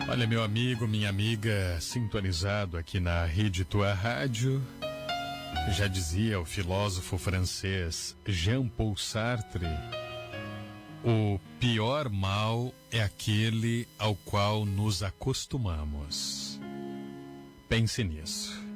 Olha, meu amigo, minha amiga, sintonizado aqui na Rede Tua Rádio. Já dizia o filósofo francês Jean-Paul Sartre: o pior mal é aquele ao qual nos acostumamos. Pense nisso.